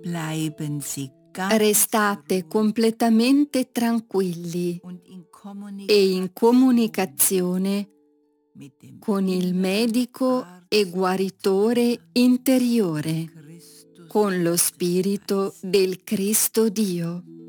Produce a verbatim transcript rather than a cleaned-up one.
Bleiben Sie ganz Restate completamente tranquilli und in e in Kommunikation comunicazione mit dem con il inneren medico e Arzt guaritore interiore, Christus con lo Gottes Spirito Geist. del Cristo Dio.